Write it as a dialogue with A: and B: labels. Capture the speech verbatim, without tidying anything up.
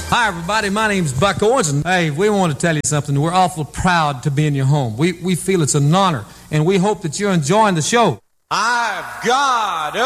A: Hi, everybody. My name's Buck Owens, and hey, we want to tell you something. We're awful proud to be in your home. We we feel it's an honor, and we hope that you're enjoying the show.
B: I've got